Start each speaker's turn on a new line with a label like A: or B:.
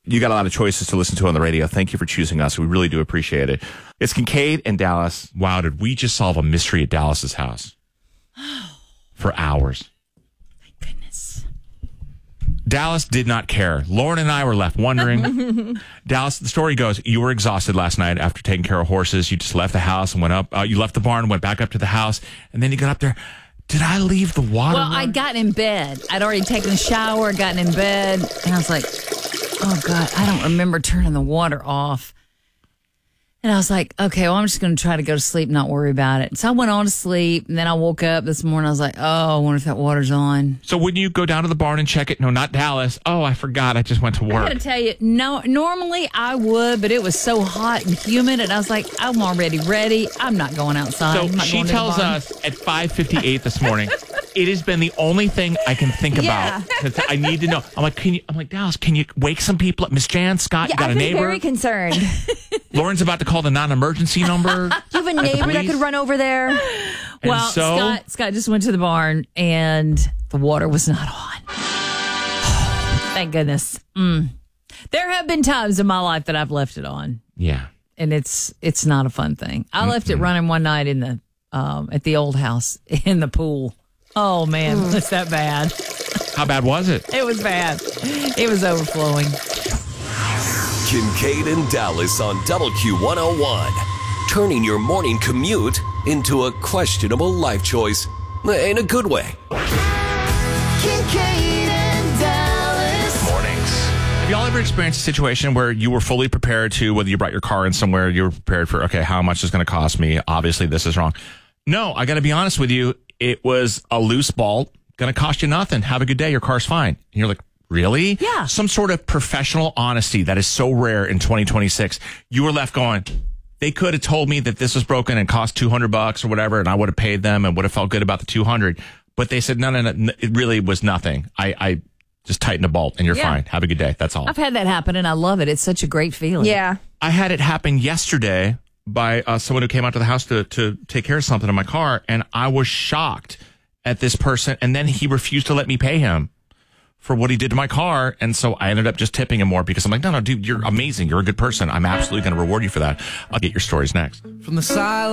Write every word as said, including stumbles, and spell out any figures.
A: You got a lot of choices to listen to on the radio. Thank you for choosing us. We really do appreciate it. It's Kincaid and Dallas. Wow, did we just solve a mystery at Dallas's house? For hours.
B: Thank goodness.
A: Dallas did not care. Lauren and I were left wondering. Dallas, the story goes, you were exhausted last night after taking care of horses. You just left the house and went up. Uh, you left the barn, went back up to the house, and then you got up there. Did I leave the water
B: Well,
A: running?
B: I'd gotten in bed. I'd already taken a shower, gotten in bed, and I was like, oh, God, I don't remember turning the water off. And I was like, okay, well, I'm just going to try to go to sleep, not worry about it. So I went on to sleep, and then I woke up this morning. I was like, oh, I wonder if that water's on.
A: So wouldn't you go down to the barn and check it? No, not Dallas. Oh, I forgot. I just went to
B: I
A: work.
B: got to tell you, no, normally I would, but it was so hot and humid, and I was like, I'm already ready. I'm not going outside.
A: So
B: I'm not
A: she
B: going to the
A: tells
B: barn.
A: us at five fifty-eight this morning, it has been the only thing I can think
C: Yeah.
A: about. 'Cause I need to know. I'm like, can you? I'm like, Dallas, can you wake some people up? Miss Jan, Scott,
C: Yeah,
A: you got
C: I've
A: a
C: been
A: neighbor?
C: very concerned.
A: Lauren's about to call the non-emergency number.
C: Do you have a neighbor that could run over there?
A: And
B: Well,
A: so,
B: Scott, Scott just went to the barn, and the water was not on. Thank goodness. Mm. There have been times in my life that I've left it on,
A: yeah.
B: and it's it's not a fun thing. I left it running one night in the um, at the old house in the pool. Oh man, was that bad?
A: How bad was it?
B: It was bad. It was overflowing.
D: Kincaid and Dallas on Double Q one oh one. Turning your morning commute into a questionable life choice in a good way.
C: Kincaid and Dallas.
A: Mornings. Have y'all ever experienced a situation where you were fully prepared to, whether you brought your car in somewhere, you were prepared for, okay, how much is going to cost me? Obviously, this is wrong. No, I got to be honest with you. It was a loose bolt, going to cost you nothing. Have a good day. Your car's fine. And you're like, really?
B: Yeah.
A: Some sort of professional honesty that is so rare in twenty twenty-six. You were left going, they could have told me that this was broken and cost two hundred bucks or whatever, and I would have paid them and would have felt good about the two hundred. But they said, no, no, no, it really was nothing. I, I just tightened a bolt and you're
B: Yeah.
A: fine. Have a good day. That's all.
B: I've had that happen, and I love it. It's such a great feeling.
C: Yeah.
A: I had it happen yesterday by uh, someone who came out to the house to, to take care of something in my car, and I was shocked at this person, and then he refused to let me pay him for what he did to my car, and so I ended up just tipping him more because I'm like, no, no, dude, you're amazing. You're a good person. I'm absolutely going to reward you for that. I'll get your stories next.
E: From the silence.